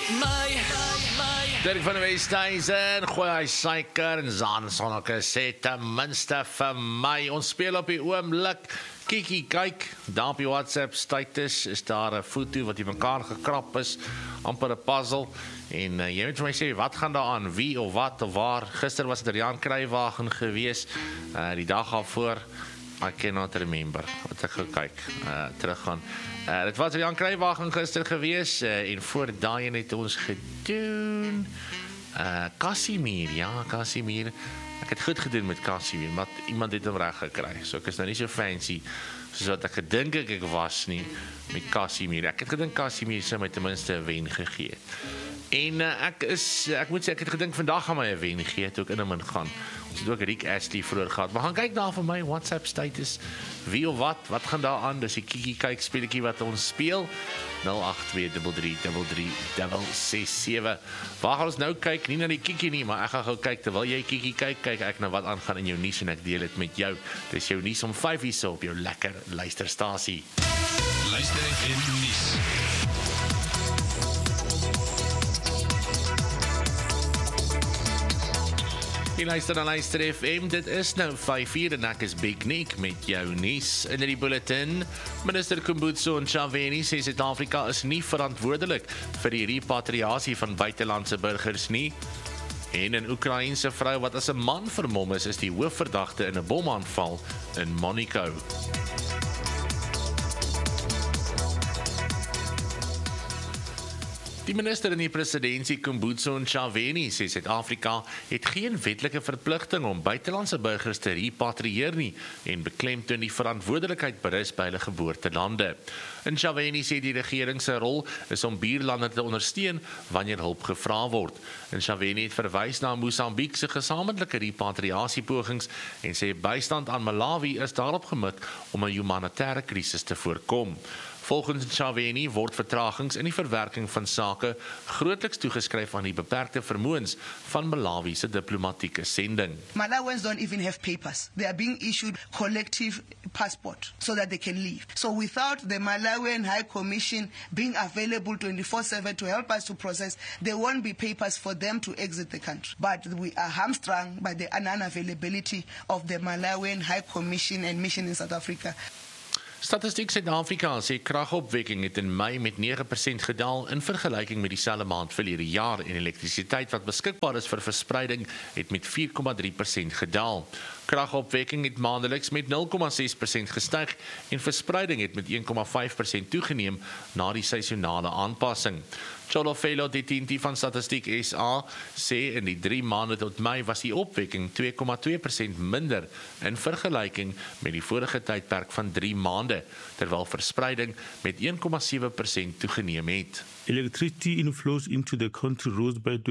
Dirk van der Westhuizen, gooi hy suiker en sonneke sê ten minste vir my. Ons speel op die oomblik. Kiki, kyk, daar op die WhatsApp status is daar 'n foto wat in mekaar gekrap is, amper 'n puzzle. En jy moet vir my sê, wat gaan daar aan? Wie of wat of waar? Gister was dit Rian Kruiwagen gewees, die dag daarvoor. I cannot remember, wat ek gekyk, teruggaan. Dit was Rian Kruiwagen gister gewees, en voor daai het ons gedoen, Casimir, ja, Casimir. Ek het goed gedoen met Casimir, maar iemand het hom reg gekry. So ek is nou nie so fancy soos wat ek gedink ek was nie met Casimir. Ek het gedink Casimir sou my ten minste 'n wen gegee het. En ek moet sê, ek het gedink vandag gaan my 'n wen gee, toe ek in hom ingaan. Ons het ook Rick Astley vroeër gehad. Maar gaan kyk daar vir my WhatsApp status. Wie of wat gaan daar aan? Dis die Kiki kyk speletjie wat ons speel. 082333367. Waar gaan ons nou kyk? Nie na die Kiki nie, maar ek gaan gou kyk terwyl jy Kiki kyk ek na wat aangaan in jou nuus en ek deel dit met jou. Dis jou nuus om 5 uur so op jou lekker luisterstasie. Luister FM nuus. Jy luister na Luister FM, dit is nou 5 uur en ek is Big Nick met jou nuus in die bulletin. Minister Kumbutso Ntshavheni sê Suid-Afrika is nie verantwoordelik vir die repatriasie van buitelandse burgers nie. En 'n Oekraïense vrou wat as 'n man vermom is die hoofverdagte in 'n bomaanval in Monaco. Die minister in die presidentskap Kumbutso Ntshavheni sê Suid-Afrika het geen wetlike verpligting om buitelandse burgers te repatrieer nie en beklemtoon die verantwoordelikheid berus by hulle geboortelande. Ntshavheni sê die regering se rol is om buurlande te ondersteun wanneer hulp gevra word. Ntshavheni het verwys na Mosambiek se gesamentlike repatriasiepogings en sê bystand aan Malawi is daarop gemik om 'n humanitêre krisis te voorkom. Volgens Ntshavheni word vertragings in die verwerking van sake grootliks toegeskryf aan die beperkte vermoëns van Malawi se diplomatieke sending. Malawians don't even have papers. They are being issued collective passport so that they can leave. So without the Malawian High Commission being available 24/7 to help us to process, there won't be papers for them to exit the country. But we are hamstrung by the unavailability of the Malawian High Commission and mission in South Africa. Statistiek Suid-Afrika sê kragopwekking het in Mei met 9% gedaal in vergelyking met dieselfde maand verlede jaar en elektrisiteit wat beskikbaar is vir verspreiding het met 4,3% gedaal. Kragopwekking het maandeliks met 0,6% gestyg en verspreiding het met 1,5% toegeneem na die seisonale aanpassing. Cholofelo Detinti van Statistiek SA sê in die 3 maande tot Mei was die opwekking 2,2% minder in vergelyking met die vorige tydperk van 3 maande, terwyl verspreiding met 1,7% toegeneem het. Electricity inflows into the country rose by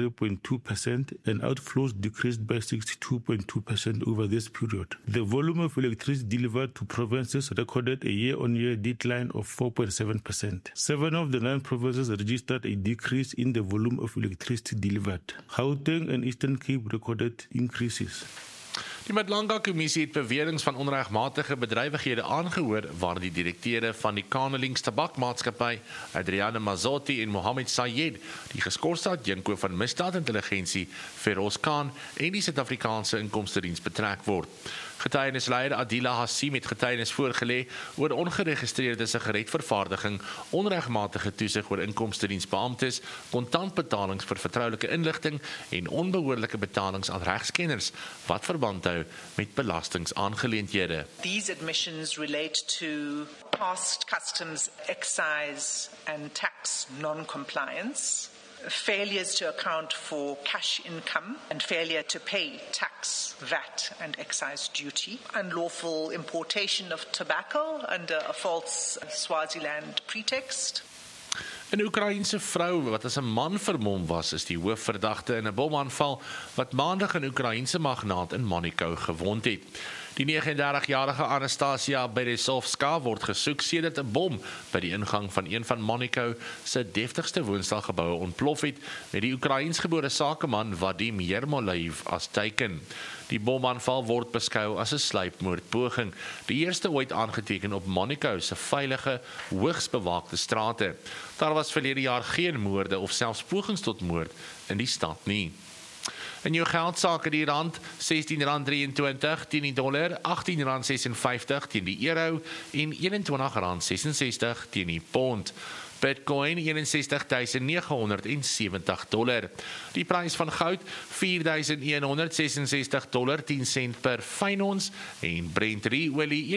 23.2% and outflows decreased by 62.2% over this period. The volume of electricity delivered to provinces recorded a year-on-year decline of 4.7%. 7 of the 9 provinces registered a decrease in the volume of electricity delivered. Gauteng and Eastern Cape recorded increases. Die Madlanga-kommissie het beweringe van onregmatige bedrywighede aangehoor waar die direkteure van die Kanelings Tabakmaatskappy, Adriana Mazzotti en Mohammed Sayed, die geskorste adjunko van misdaadintelligensie, Feroz Khan en die Suid-Afrikaanse Inkomstediens betrek word. Getuienisleier Adila Hassim het getuienis voorgelê oor ongeregistreerde sigaretvervaardiging, onregmatige toesig oor inkomstediensbeamptes, kontantbetalings vir vertroulike inligting en onbehoorlike betalings aan regskenners wat verband hou met belastingsaangeleenthede. These admissions relate to past customs, excise and tax non-compliance, failures to account for cash income and failure to pay tax, VAT and excise duty, unlawful importation of tobacco under a false Swaziland pretext. 'n Oekraïense vrou wat as 'n man vermom was, is die hoofverdagte in 'n bomaanval wat maandag 'n Oekraïense magnaat in Monaco gewond het. Die 39-jarige Anastasia Berezovska word gesoek sedert 'n bom by die ingang van een van Monaco se deftigste woonstelgeboue ontplof het met die Oekraïensgebore sakeman Vadim Yermolaev as teiken. Die bomaanval word beskou as 'n sluipmoordpoging, die eerste ooit aangeteken op Monaco se veilige, hoogs bewaakte strate. Daar was verlede jaar geen moorde of selfs pogings tot moord in die stad nie. In jou geldsake die rand R16.23 teen die dollar, R18.56 teen die euro en R21.66 teen die pond. Bitcoin $61,970. Die prys van goud $4,166.10 per fyn ons en Brent olie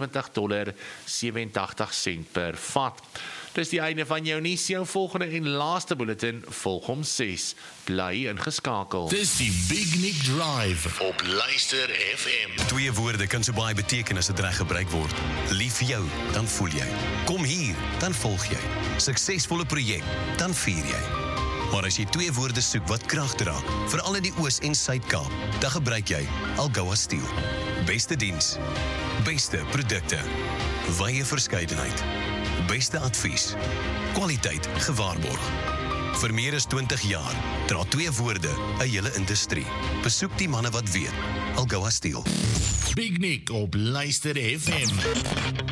$71.87 per vat. Dis die einde van jou nuus, jou volgende en laaste bulletin volg om 6. Bly ingeskakel. Dis die Big Nick Drive op Luister FM. 2 woorde kan so baie beteken as dit reg gebruik word. Lief vir jou, dan voel jy. Kom hier, dan volg jy. Suksesvolle projek, dan vier jy. Maar as jy 2 woorde soek wat krag dra, veral in die Oos- en Suid-Kaap, dan gebruik jy Algoa Steel. Beste diens, beste produkte, wye verskeidenheid, beste advies, kwaliteit gewaarborg. Vir meer as 20 jaar dra 2 woorde 'n hele industrie. Besoek die manne wat weet. Algoa Steel. Big Nick op Luister FM.